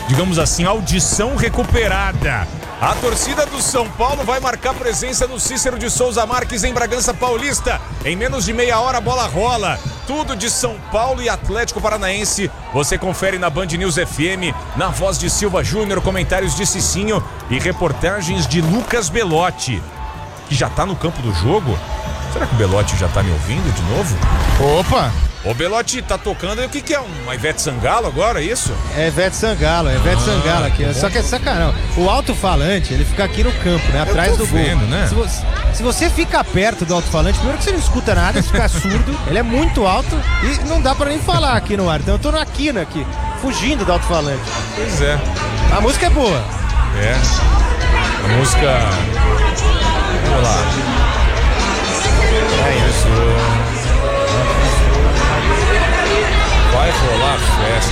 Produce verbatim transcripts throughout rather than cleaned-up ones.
digamos assim, audição recuperada. A torcida do São Paulo vai marcar presença no Cícero de Souza Marques em Bragança Paulista. Em menos de meia hora a bola rola. Tudo de São Paulo e Atlético Paranaense. Você confere na Band News F M, na voz de Silva Júnior, comentários de Cicinho e reportagens de Lucas Belotti, que já tá no campo do jogo. Será que o Belotti já tá me ouvindo de novo? Opa! Ô Belotti, tá tocando aí, o que que é? Uma Ivete Sangalo agora, é isso? É Ivete Sangalo, é Ivete ah, Sangalo aqui. Tá Só que é sacanagem. O alto-falante, ele fica aqui no campo, né? Atrás do gol. Vendo, né? Se você, se você fica perto do alto-falante, primeiro que você não escuta nada, você fica surdo. Ele é muito alto e não dá pra nem falar aqui no ar. Então eu tô na quina aqui, fugindo do alto-falante. Pois é. A música é boa. É. A música... Vamos lá. É isso. Vai rolar festa.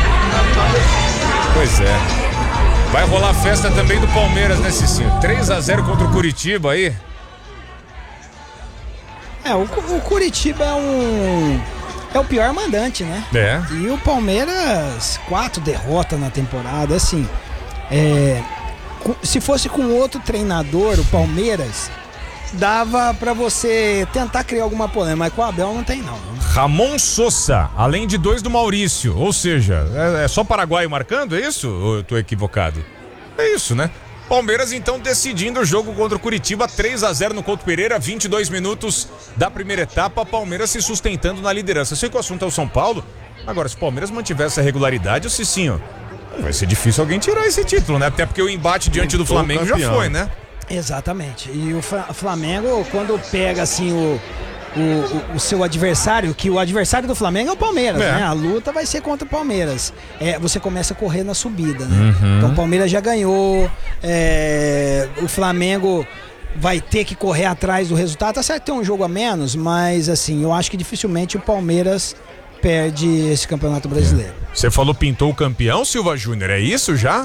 Pois é. Vai rolar festa também do Palmeiras, né, Cicinho? três a zero contra o Curitiba aí. É, o, o Curitiba é um... É o pior mandante, né? É. E o Palmeiras, quatro derrotas na temporada, assim... É, se fosse com outro treinador, o Palmeiras... dava pra você tentar criar alguma polêmica, mas com o Abel não tem não. Ramon Sosa, além de dois do Maurício, ou seja, é, é só paraguaio marcando, é isso? Ou eu tô equivocado? É isso, né? Palmeiras então decidindo o jogo contra o Curitiba, três a zero no Couto Pereira, vinte e dois minutos da primeira etapa, Palmeiras se sustentando na liderança. Eu sei que o assunto é o São Paulo, agora se o Palmeiras mantiver essa regularidade, o Cicinho, vai ser difícil alguém tirar esse título, né? Até porque o embate diante do Flamengo já foi, né? Exatamente. E o Flamengo, quando pega assim o, o, o seu adversário, que o adversário do Flamengo é o Palmeiras, é. né? A luta vai ser contra o Palmeiras. É, você começa a correr na subida, né? Uhum. Então o Palmeiras já ganhou, é, o Flamengo vai ter que correr atrás do resultado. Tá certo que tem um jogo a menos, mas assim, eu acho que dificilmente o Palmeiras perde esse Campeonato Brasileiro. Você falou pintou o campeão, Silva Júnior, é isso já?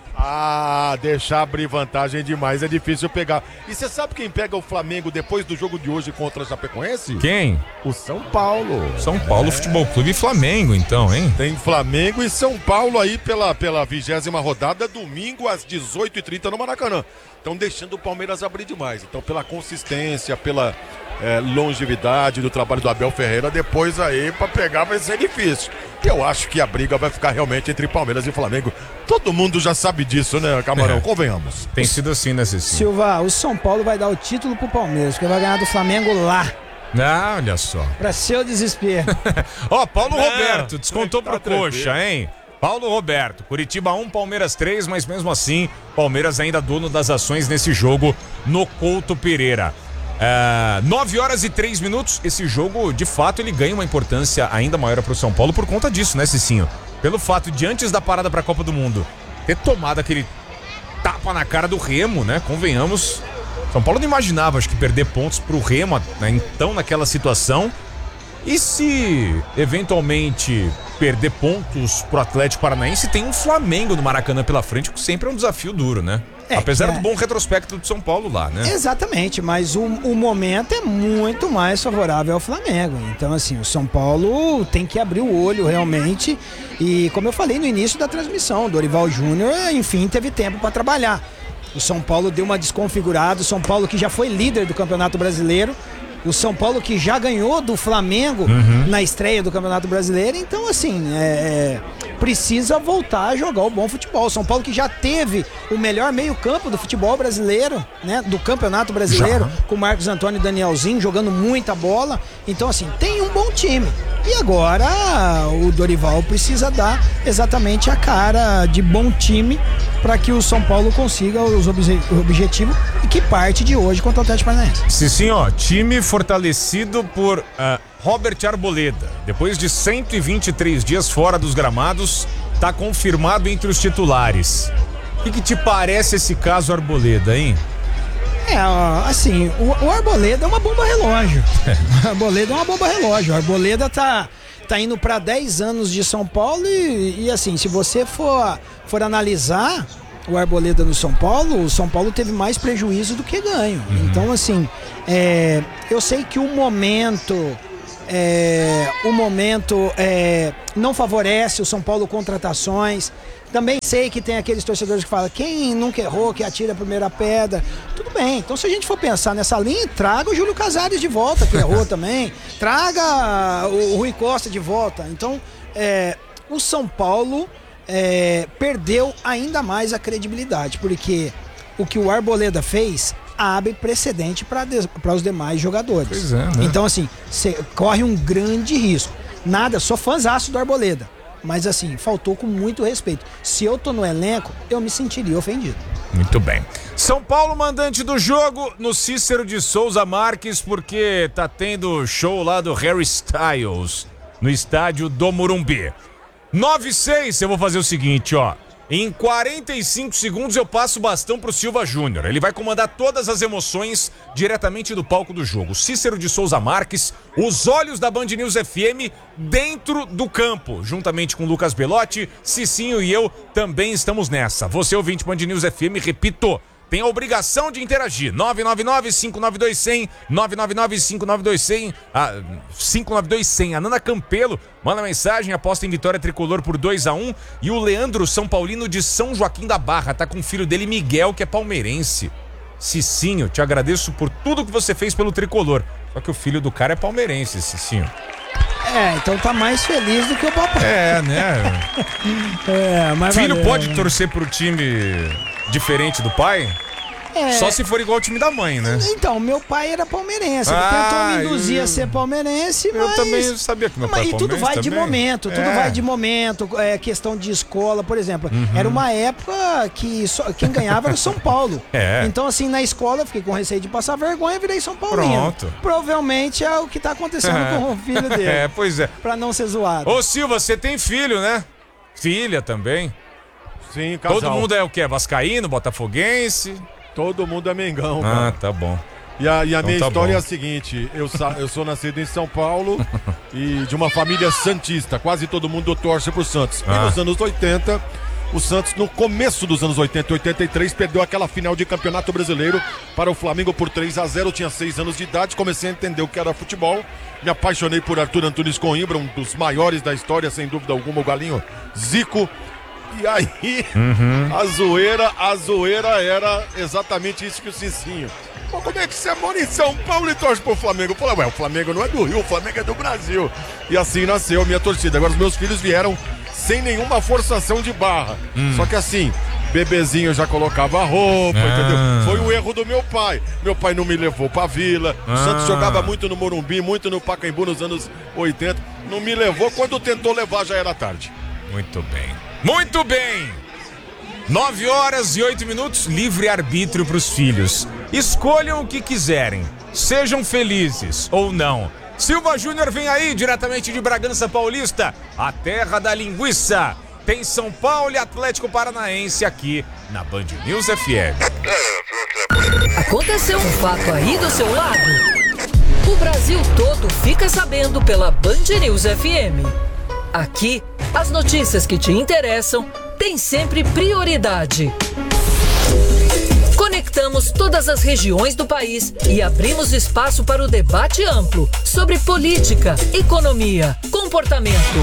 Ah, deixar abrir vantagem demais, é difícil pegar. E você sabe quem pega o Flamengo depois do jogo de hoje contra a Chapecoense? Quem? O São Paulo. São Paulo é. Futebol Clube e Flamengo, então, hein? Tem Flamengo e São Paulo aí pela, pela vigésima rodada, domingo às dezoito e trinta no Maracanã. Estão deixando o Palmeiras abrir demais. Então, pela consistência, pela é, longevidade do trabalho do Abel Ferreira, depois aí pra pegar vai ser difícil. Eu acho que a briga vai ficar realmente entre Palmeiras e Flamengo. Todo mundo já sabe disso, né, Camarão? É. Convenhamos. Tem sido assim, né, Cicinho? Silva, o São Paulo vai dar o título pro Palmeiras, porque vai ganhar do Flamengo lá. Ah, olha só. Pra seu desespero. Ó, oh, Paulo Não, Roberto descontou pro tá Coxa, hein? Paulo Roberto, Curitiba um, Palmeiras três, mas mesmo assim, Palmeiras ainda dono das ações nesse jogo no Couto Pereira. Uh, nove horas e três minutos, esse jogo, de fato, ele ganha uma importância ainda maior pro São Paulo por conta disso, né, Cicinho? Pelo fato de, antes da parada pra Copa do Mundo, ter tomado aquele tapa na cara do Remo, né? Convenhamos, São Paulo não imaginava, acho que, perder pontos pro Remo, né? Então, naquela situação. E se, eventualmente, perder pontos pro Atlético Paranaense, tem um Flamengo no Maracanã pela frente, que sempre é um desafio duro, né? É, Apesar é... do bom retrospecto do São Paulo lá, né? Exatamente, mas o, o momento é muito mais favorável ao Flamengo. Então, assim, o São Paulo tem que abrir o olho realmente. E, como eu falei no início da transmissão, o Dorival Júnior, enfim, teve tempo para trabalhar. O São Paulo deu uma desconfigurada, o São Paulo que já foi líder do Campeonato Brasileiro, o São Paulo que já ganhou do Flamengo uhum. na estreia do Campeonato Brasileiro. Então, assim, é, precisa voltar a jogar o bom futebol. O São Paulo que já teve o melhor meio-campo do futebol brasileiro, né? Do Campeonato Brasileiro, já. Com o Marcos Antônio e Danielzinho jogando muita bola. Então, assim, tem um bom time. E agora o Dorival precisa dar exatamente a cara de bom time para que o São Paulo consiga os obje- o objetivo e que parte de hoje contra o Atlético Paranaense. Sim, sim, ó, time fortalecido por uh, Robert Arboleda. Depois de cento e vinte e três dias fora dos gramados, tá confirmado entre os titulares. O que, que te parece esse caso Arboleda, hein? É, assim, o, o Arboleda é uma bomba relógio. O Arboleda é uma bomba relógio. O Arboleda tá, tá indo para dez anos de São Paulo e, e assim, se você for, for analisar o Arboleda no São Paulo, o São Paulo teve mais prejuízo do que ganho. Uhum. Então, assim, é, eu sei que o momento é, o momento é, não favorece o São Paulo contratações. Também sei que tem aqueles torcedores que falam, quem nunca errou, que atira a primeira pedra. Tudo bem, então se a gente for pensar nessa linha, traga o Júlio Casares de volta, que errou também. Traga o Rui Costa de volta. Então, é, o São Paulo é, perdeu ainda mais a credibilidade, porque o que o Arboleda fez abre precedente para os demais jogadores. Pois é, né? Então, assim, você corre um grande risco. Nada, sou fãzaço do Arboleda. Mas assim, faltou com muito respeito. Se eu tô no elenco, eu me sentiria ofendido. Muito bem. São Paulo, mandante do jogo no Cícero de Souza Marques, porque tá tendo show lá do Harry Styles no estádio do Morumbi. nove seis, eu vou fazer o seguinte, ó. Em quarenta e cinco segundos eu passo o bastão pro Silva Júnior. Ele vai comandar todas as emoções diretamente do palco do jogo. Cícero de Souza Marques, os olhos da Band News F M dentro do campo. Juntamente com Lucas Belotti, Cicinho e eu também estamos nessa. Você, ouvinte Band News F M, repito, tem a obrigação de interagir. nove nove nove, cinco nove dois, zero zero, nove nove nove, cinco nove dois, zero zero, ah, cinco nove dois, zero zero. A Nana Campelo manda mensagem, aposta em vitória tricolor por dois a um. E o Leandro São Paulino de São Joaquim da Barra tá com o filho dele, Miguel, que é palmeirense. Cicinho, te agradeço por tudo que você fez pelo tricolor. Só que o filho do cara é palmeirense, Cicinho. É, então tá mais feliz do que o papai. É, né? É, mas Filho valeu, pode né? torcer pro time diferente do pai? É. Só se for igual ao time da mãe, né? Então, meu pai era palmeirense. Ele Ah, tentou me induzir eu- a ser palmeirense, Eu mas... também sabia que meu pai Mas é e tudo palmeirense vai de também. momento, tudo É. vai de momento, é questão de escola, por exemplo. Uhum. Era uma época que só- quem ganhava era o São Paulo. É. Então, assim, na escola eu fiquei com receio de passar vergonha e virei São Paulino. Pronto. Provavelmente é o que tá acontecendo com o filho dele. É, pois é. Pra não ser zoado. Ô Silva, você tem filho, né? Filha também. Sim, casal. Todo mundo é o quê? Vascaíno, botafoguense? Todo mundo é Mengão, Ah, cara. tá bom. E a, e a Então minha tá história bom. é a seguinte, eu, sa- eu sou nascido em São Paulo e de uma família santista, quase todo mundo torce pro Santos. Ah. E nos anos oitenta, o Santos, no começo dos anos oitenta, oitenta e três, perdeu aquela final de campeonato brasileiro para o Flamengo por três a zero, eu tinha seis anos de idade, comecei a entender o que era futebol, me apaixonei por Arthur Antunes Coimbra, um dos maiores da história, sem dúvida alguma, o Galinho Zico. E aí, Uhum. a zoeira, a zoeira era exatamente isso que o Cicinho. Pô, como é que você mora em São Paulo e torce pro Flamengo? Eu falei, ué, o Flamengo não é do Rio, o Flamengo é do Brasil. E assim nasceu a minha torcida. Agora os meus filhos vieram sem nenhuma forçação de barra. Hum. Só que assim, bebezinho já colocava roupa, Ah. entendeu? Foi o erro do meu pai. Meu pai não me levou pra vila. O Ah. Santos jogava muito no Morumbi, muito no Pacaembu nos anos oitenta. Não me levou, quando tentou levar já era tarde. Muito bem. Muito bem! Nove horas e oito minutos, livre arbítrio pros filhos. Escolham o que quiserem. Sejam felizes ou não. Silva Júnior vem aí, diretamente de Bragança Paulista, a terra da linguiça. Tem São Paulo e Atlético Paranaense aqui na Band News F M. Aconteceu um fato aí do seu lado? O Brasil todo fica sabendo pela Band News F M. Aqui, as notícias que te interessam têm sempre prioridade. Conectamos todas as regiões do país e abrimos espaço para o debate amplo sobre política, economia, comportamento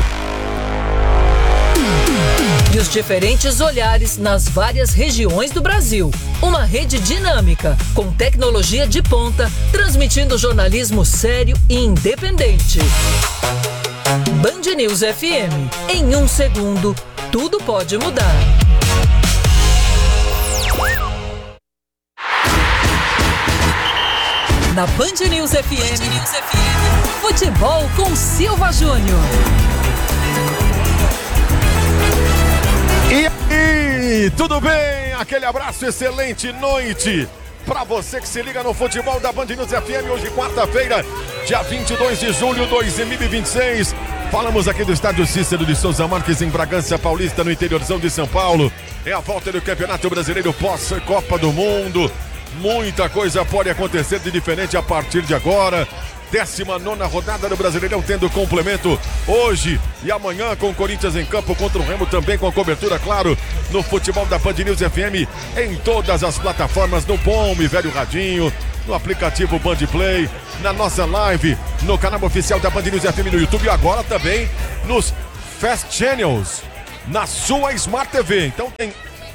e os diferentes olhares nas várias regiões do Brasil. Uma rede dinâmica, com tecnologia de ponta, transmitindo jornalismo sério e independente. Band News F M. Em um segundo, tudo pode mudar. Na Band News F M, futebol com Silva Júnior. E aí, tudo bem? Aquele abraço, excelente noite pra você que se liga no futebol da Band News F M. Hoje, quarta-feira, dia vinte e dois de julho de dois mil e vinte e seis. Falamos aqui do estádio Cícero de Souza Marques, em Bragança Paulista, no interiorzão de São Paulo. É a volta do Campeonato Brasileiro pós-Copa do Mundo. Muita coisa pode acontecer de diferente a partir de agora. décima nona rodada do Brasileirão tendo complemento hoje e amanhã, com o Corinthians em campo contra o Remo, também com a cobertura, claro, no futebol da Band News F M, em todas as plataformas, no bom e velho radinho, no aplicativo Band Play, na nossa live, no canal oficial da Band News F M no YouTube e agora também nos Fast Channels, na sua Smart T V. Então tem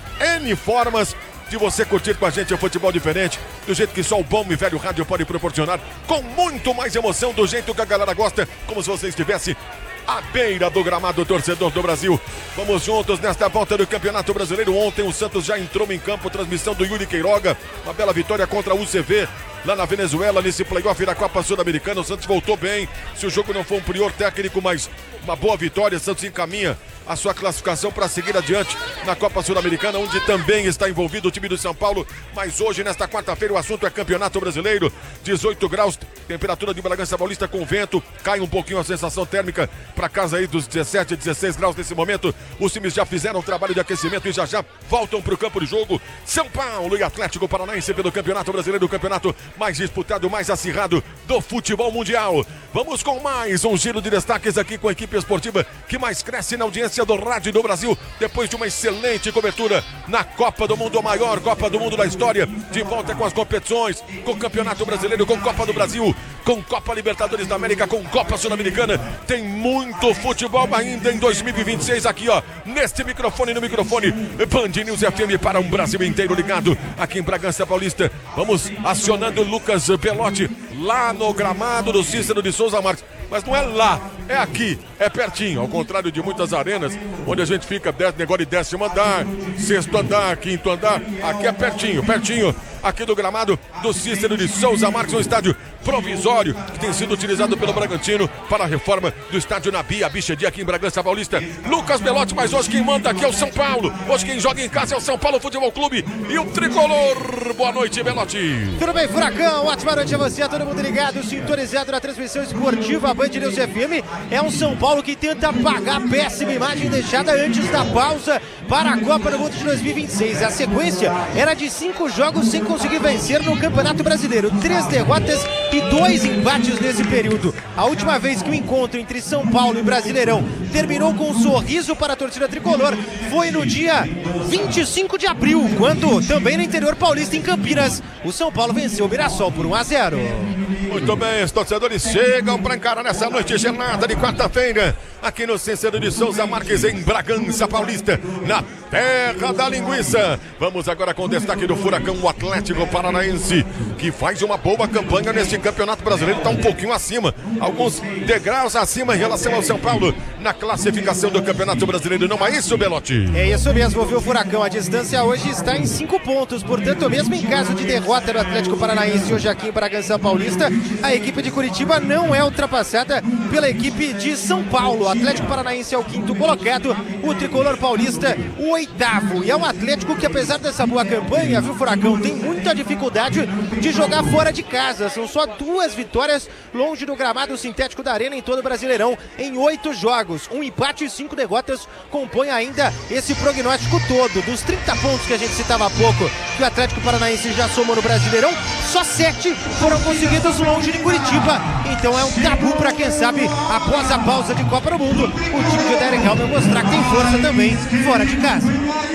N formas de você curtir com a gente o futebol diferente, do jeito que só o bom e velho rádio pode proporcionar, com muito mais emoção, do jeito que a galera gosta, como se você estivesse à beira do gramado, torcedor do Brasil. Vamos juntos nesta volta do Campeonato Brasileiro. Ontem o Santos já entrou em campo, transmissão do Yuri Queiroga, uma bela vitória contra a U C V lá na Venezuela, nesse playoff da Copa Sul-Americana. O Santos voltou bem, se o jogo não for um prior técnico, mas uma boa vitória. Santos encaminha a sua classificação para seguir adiante na Copa Sul-Americana, onde também está envolvido o time do São Paulo. Mas hoje, nesta quarta-feira, o assunto é Campeonato Brasileiro. dezoito graus, temperatura de Bragança Paulista com vento, cai um pouquinho a sensação térmica para casa aí dos dezessete, dezesseis graus nesse momento. Os times já fizeram um trabalho de aquecimento e já já voltam para o campo de jogo. São Paulo e Atlético Paranaense pelo Campeonato Brasileiro, o campeonato mais disputado, mais acirrado do futebol mundial. Vamos com mais um giro de destaques aqui com a equipe esportiva que mais cresce na audiência do rádio do Brasil, depois de uma excelente cobertura na Copa do Mundo, a maior Copa do Mundo da história, de volta com as competições, com o Campeonato Brasileiro, com Copa do Brasil, com Copa Libertadores da América, com Copa Sul-Americana. Tem muito futebol ainda em dois mil e vinte e seis aqui, ó, neste microfone, no microfone Band News F M para um Brasil inteiro ligado aqui em Bragança Paulista. Vamos acionando Lucas Belotti lá no gramado do Cícero de Souza Marques. Mas não é lá, é aqui, é pertinho, ao contrário de muitas arenas, onde a gente fica dez, negócio de décimo andar, sexto andar, quinto andar. Aqui é pertinho, pertinho, aqui do gramado do Cícero de Souza Marques, um estádio provisório que tem sido utilizado pelo Bragantino para a reforma do estádio Nabi Abichedi aqui em Bragança Paulista. Lucas Belotti, mas hoje quem manda aqui é o São Paulo, hoje quem joga em casa é o São Paulo Futebol Clube e o Tricolor. Boa noite, Belotti. Tudo bem, Furacão? Ótima noite a você, a todo mundo ligado, sintonizado na transmissão esportiva Band News F M. É um São Paulo que tenta apagar a péssima imagem deixada antes da pausa para a Copa do Mundo de dois mil e vinte e seis. A sequência era de cinco jogos sem conseguir vencer no Campeonato Brasileiro, três derrotas e dois empates nesse período. A última vez que o encontro entre São Paulo e Brasileirão terminou com um sorriso para a torcida tricolor foi no dia vinte e cinco de abril, quando também no interior paulista, em Campinas, o São Paulo venceu o Mirassol por um a zero. Muito bem, os torcedores chegam para encarar nessa noite gelada de quarta-feira, aqui no Cícero de Souza Marques, em Bragança Paulista, na terra da linguiça. Vamos agora com o destaque do Furacão, o Atlético Paranaense, que faz uma boa campanha neste Campeonato Brasileiro, está um pouquinho acima, alguns degraus acima em relação ao São Paulo na classificação do Campeonato Brasileiro. Não é isso, Belotti? É isso mesmo, viu, Furacão? A distância hoje está em cinco pontos, portanto, mesmo em caso de derrota do Atlético Paranaense hoje aqui em Bragança Paulista, a equipe de Curitiba não é ultrapassada pela equipe de São Paulo. O Atlético Paranaense é o quinto colocado, o Tricolor Paulista o oitavo. E é um Atlético que, apesar dessa boa campanha, viu, Furacão, tem muita dificuldade de jogar fora de casa. São só duas vitórias longe do gramado sintético da Arena em todo o Brasileirão em oito jogos. Um empate e cinco derrotas compõe ainda esse prognóstico todo. Dos trinta pontos que a gente citava há pouco, que o Atlético Paranaense já somou no Brasileirão, só sete foram conseguidos longe de Curitiba. Então é um tabu para quem sabe, após a pausa de Copa do Mundo, o time de Derek Helmer mostrar que tem força também fora de casa.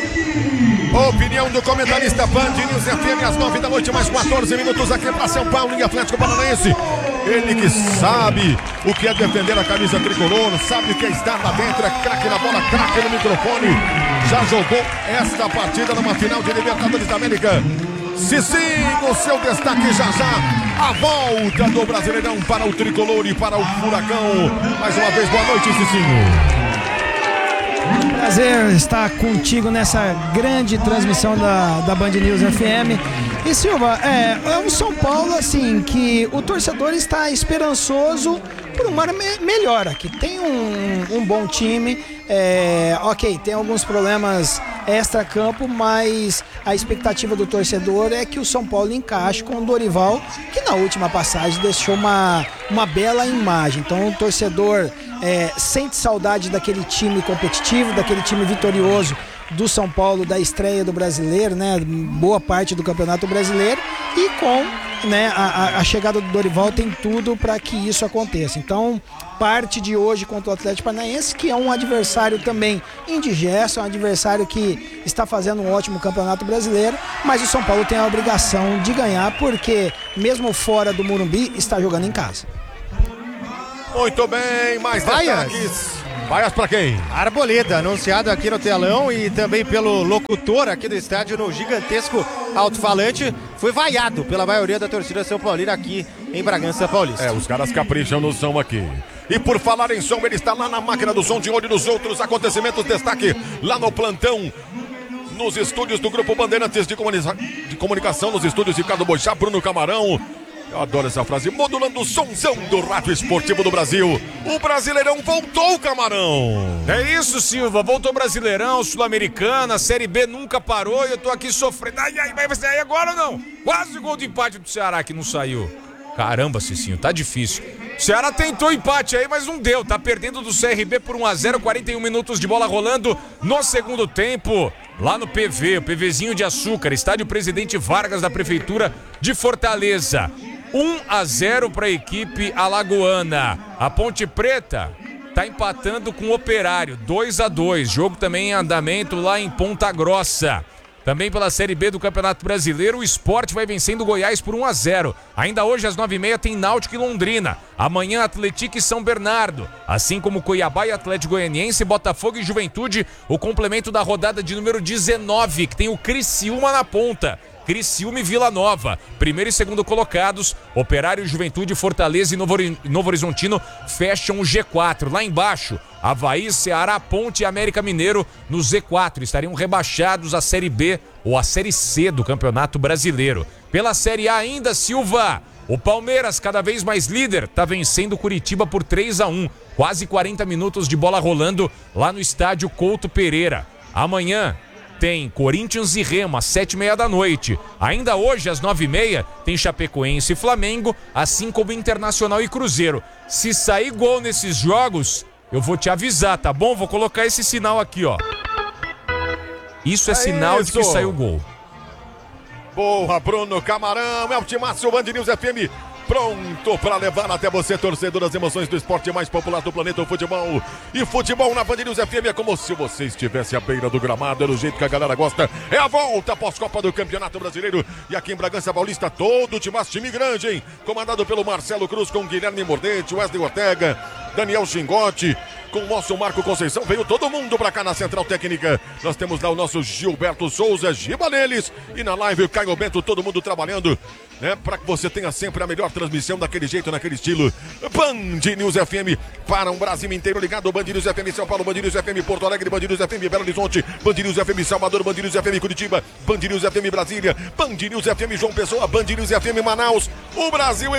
Opinião do comentarista Band News F M às nove da noite, mais quatorze minutos aqui para São Paulo e Atlético Paranaense. Ele que sabe o que é defender a camisa tricolor, sabe o que é estar lá dentro, é craque na bola, craque no microfone. Já jogou esta partida numa final de Libertadores da América. Cicinho, o seu destaque já já. A volta do Brasileirão para o Tricolor e para o Furacão. Mais uma vez, boa noite, Cicinho. Prazer estar contigo nessa grande transmissão da, da Band News F M. E Silva, é, é um São Paulo assim que o torcedor está esperançoso por uma me- melhora, que tem um, um bom time, é, ok, tem alguns problemas extra-campo, mas a expectativa do torcedor é que o São Paulo encaixe com o Dorival, que na última passagem deixou uma, uma bela imagem. Então o torcedor é, sente saudade daquele time competitivo, daquele time vitorioso do São Paulo da estreia do Brasileiro, né? Boa parte do Campeonato Brasileiro, e com, né, a, a chegada do Dorival tem tudo para que isso aconteça. Então, parte de hoje contra o Atlético Paranaense, que é um adversário também indigesto, é um adversário que está fazendo um ótimo Campeonato Brasileiro, mas o São Paulo tem a obrigação de ganhar, porque mesmo fora do Morumbi, está jogando em casa. Muito bem, mais detalhes. Vaias pra quem? Arboleda, anunciado aqui no telão e também pelo locutor aqui do estádio no gigantesco alto-falante, foi vaiado pela maioria da torcida São Paulina aqui em Bragança Paulista. É, os caras capricham no som aqui. E por falar em som, ele está lá na máquina do som, de olho nos outros acontecimentos. Destaque lá no plantão, nos estúdios do Grupo Bandeirantes de, comuni- de Comunicação, nos estúdios de Ricardo Boixá, Bruno Camarão. Eu adoro essa frase, modulando o somzão do Rádio Esportivo do Brasil. O Brasileirão voltou, Camarão. É isso, Silva, voltou Brasileirão, Sul-Americana, Série B nunca parou e eu tô aqui sofrendo. Ai, ai, vai sair agora ou não? Quase gol de empate do Ceará que não saiu. Caramba, Cicinho, tá difícil. O Ceará tentou empate aí, mas não deu. Tá perdendo do C R B por um a zero, quarenta e um minutos de bola rolando no segundo tempo. Lá no P V, o PVzinho de Açúcar, estádio Presidente Vargas da Prefeitura de Fortaleza. um a zero para a equipe alagoana. A Ponte Preta tá empatando com o Operário, dois a dois. Jogo também em andamento lá em Ponta Grossa. Também pela Série B do Campeonato Brasileiro, o Sport vai vencendo o Goiás por um a zero. Ainda hoje às nove e meia tem Náutico e Londrina. Amanhã Atlético e São Bernardo. Assim como Cuiabá e Atlético Goianiense, Botafogo e Juventude. O complemento da rodada de número dezenove, que tem o Criciúma na ponta. Criciúma e Vila Nova, primeiro e segundo colocados. Operário, Juventude, Fortaleza e Novo, Novo Horizontino fecham o G quatro. Lá embaixo, Avaí, Ceará, Ponte e América Mineiro no Z quatro. Estariam rebaixados à Série B ou à Série C do Campeonato Brasileiro. Pela Série A ainda, Silva, o Palmeiras, cada vez mais líder, está vencendo o Curitiba por três a um. Quase quarenta minutos de bola rolando lá no estádio Couto Pereira. Amanhã tem Corinthians e Remo às sete e meia da noite. Ainda hoje, às nove e meia, tem Chapecoense e Flamengo, assim como Internacional e Cruzeiro. Se sair gol nesses jogos, eu vou te avisar, tá bom? Vou colocar esse sinal aqui, ó. Isso é, é sinal isso. de que saiu gol. Boa, Bruno Camarão, é o Timácio Band News F M. Pronto para levar até você, torcedor, das emoções do esporte mais popular do planeta, o futebol. E futebol na Band News F M é como se você estivesse à beira do gramado, é do jeito que a galera gosta. É a volta pós-Copa do Campeonato Brasileiro. E aqui em Bragança Paulista, todo o time, time grande, hein? Comandado pelo Marcelo Cruz, com Guilherme Mordente, Wesley Ortega, Daniel Xingotti, com o nosso Marco Conceição. Veio todo mundo pra cá na Central Técnica. Nós temos lá o nosso Gilberto Souza, Giba neles. E na live o Caio Bento, todo mundo trabalhando, né? Pra que você tenha sempre a melhor transmissão daquele jeito, naquele estilo. Band News F M para um Brasil inteiro ligado. Band News F M São Paulo, Band News F M Porto Alegre, Band News F M Belo Horizonte, Band News F M Salvador, Band News F M Curitiba, Band News F M Brasília, Band News F M João Pessoa, Band News F M Manaus. O Brasil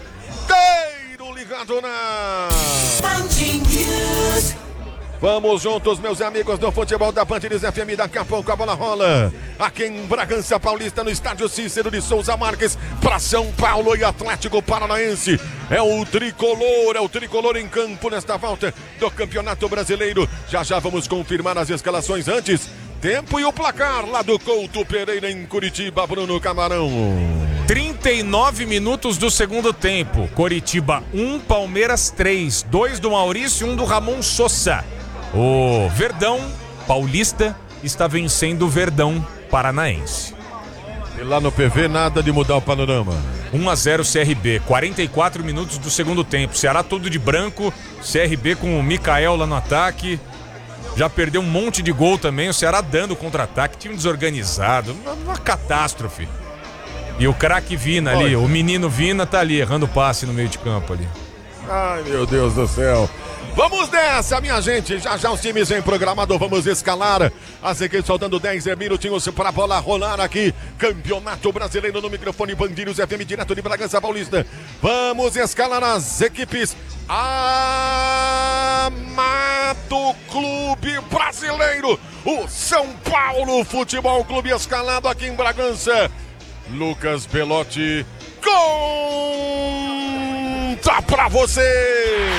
inteiro ligado na Band News. Vamos juntos, meus amigos do futebol da Band News F M. Daqui a pouco a bola rola aqui em Bragança Paulista, no estádio Cícero de Souza Marques, para São Paulo e Atlético Paranaense. É o tricolor, é o tricolor em campo nesta volta do Campeonato Brasileiro. Já já vamos confirmar as escalações. Antes, tempo e o placar lá do Couto Pereira em Curitiba, Bruno Camarão. trinta e nove minutos do segundo tempo. Coritiba um, Palmeiras três. Dois do Maurício e um do Ramon Sosa. O Verdão Paulista está vencendo o Verdão Paranaense. E lá no P V, nada de mudar o panorama. um a zero C R B, quarenta e quatro minutos do segundo tempo. Ceará todo de branco, C R B com o Mikael lá no ataque. Já perdeu um monte de gol também. O Ceará dando contra-ataque, time desorganizado, uma, uma catástrofe. E o craque Vina ali, Oi. o menino Vina tá ali, errando passe no meio de campo ali. Ai, meu Deus do céu. Vamos nessa, minha gente. Já já os times em programado. Vamos escalar as equipes, faltando dez minutinhos para a bola rolar aqui. Campeonato Brasileiro no microfone Band News F M, direto de Bragança Paulista. Vamos escalar as equipes. Amato Clube Brasileiro, o São Paulo Futebol Clube, escalado aqui em Bragança. Lucas Belotti, conta pra você!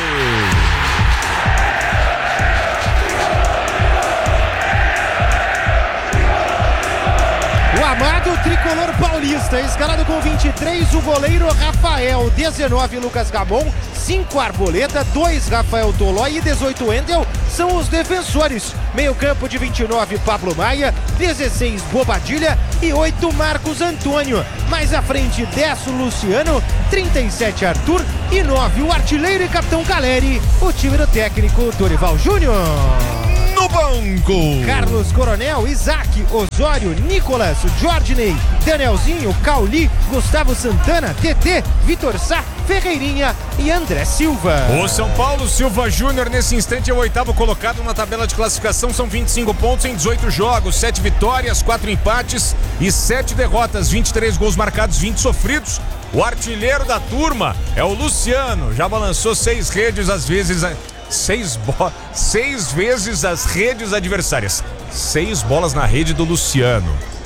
gramado tricolor paulista, escalado com vinte e três, o goleiro Rafael, dezenove Lucas Gamon, cinco Arboleda, dois Rafael Tolói e dezoito Wendel são os defensores. Meio campo de vinte e nove Pablo Maia, dezesseis Bobadilha e oito Marcos Antônio. Mais à frente dez Luciano, trinta e sete Arthur e nove o artilheiro e capitão Caleri, o time do técnico Dorival Júnior. No banco, Carlos Coronel, Isaac, Osório, Nicolas, Jordney, Danielzinho, Cauli, Gustavo Santana, T T, Vitor Sá, Ferreirinha e André Silva. O São Paulo Silva Júnior nesse instante é o oitavo colocado na tabela de classificação, são vinte e cinco pontos em dezoito jogos, sete vitórias, quatro empates e sete derrotas, vinte e três gols marcados, vinte sofridos. O artilheiro da turma é o Luciano, já balançou seis redes às vezes... Seis, bo... Seis vezes as redes adversárias. Seis bolas na rede do Luciano.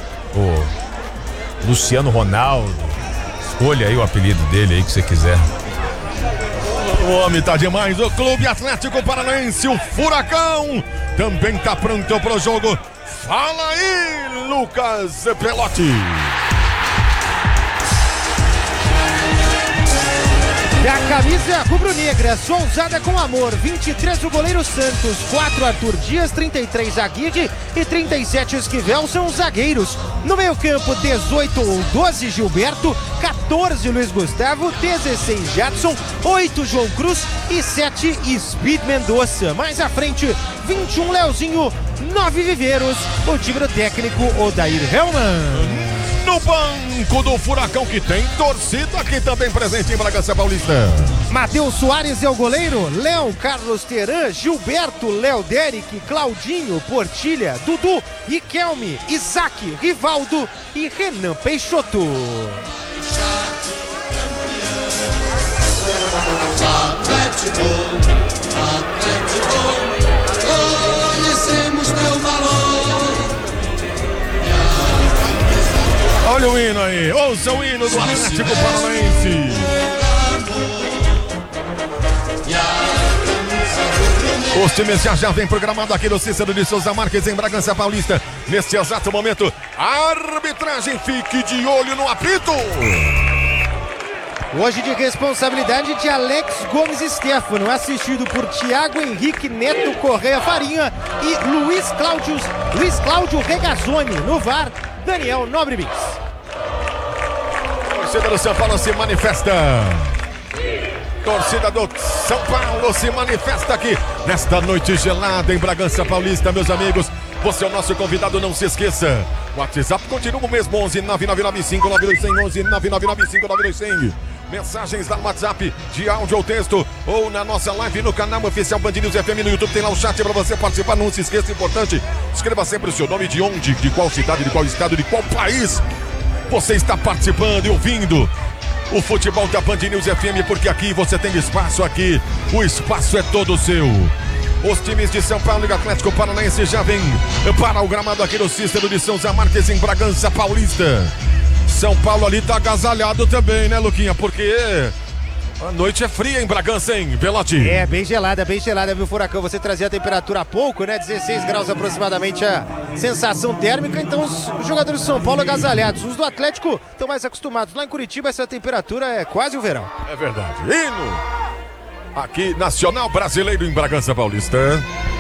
O Luciano Ronaldo. Escolha aí o apelido dele aí que você quiser. O homem tá demais. O Clube Atlético Paranaense, o Furacão, também tá pronto pro jogo. Fala aí, Lucas Pelotti. E a camisa rubro-negra, só usada com amor, vinte e três o goleiro Santos, quatro Arthur Dias, trinta e três Aguirre e trinta e sete Esquivel são os zagueiros. No meio campo, dezoito ou doze Gilberto, quatorze Luiz Gustavo, dezesseis Jadson, oito João Cruz e sete Speed Mendonça. Mais à frente, vinte e um Leozinho, nove Viveiros, o time do técnico Odair Hellman. No banco do Furacão, que tem torcida aqui também presente em Bragança Paulista. Matheus Soares é o goleiro, Léo, Carlos Teran, Gilberto, Léo Derek, Claudinho, Portilha, Dudu, Riquelme, Isaac, Rivaldo e Renan Peixoto. Atlético, Atlético, conhecemos teu valor. Olha o hino aí, ouça o hino do Atlético Paranaense. Os times já já vem programado aqui no Cícero de Souza Marques em Bragança Paulista. Neste exato momento, a arbitragem, fique de olho no apito. Hoje de responsabilidade de Alex Gomes Stefano, assistido por Thiago Henrique Neto Correia Farinha e Luiz Cláudio, Luiz Cláudio Regazzoni. No V A R, Daniel Nobre Mix. Torcida do São Paulo se manifesta. Torcida do São Paulo se manifesta aqui nesta noite gelada em Bragança Paulista, meus amigos. Você é o nosso convidado, não se esqueça. O WhatsApp continua o mesmo, onze nove nove nove cinco nove dois zero zero, onze nove nove nove cinco nove dois zero zero. Mensagens lá no WhatsApp, de áudio ou texto, ou na nossa live no canal oficial Band News F M no YouTube. Tem lá o chat para você participar, não se esqueça, importante. Escreva sempre o seu nome, de onde, de qual cidade, de qual estado, de qual país você está participando e ouvindo o futebol da Band News F M, porque aqui você tem espaço, aqui o espaço é todo seu. Os times de São Paulo e Atlético Paranaense já vêm para o gramado aqui no Cícero de Souza Marques em Bragança Paulista. São Paulo ali tá agasalhado também, né, Luquinha? Porque a noite é fria em Bragança, hein, Pelotti? É, bem gelada, bem gelada, viu, Furacão? Você trazia a temperatura há pouco, né? dezesseis graus aproximadamente a sensação térmica. Então os jogadores de São Paulo agasalhados. Os do Atlético estão mais acostumados. Lá em Curitiba essa temperatura é quase o verão. É verdade. Hino aqui, Nacional Brasileiro em Bragança Paulista.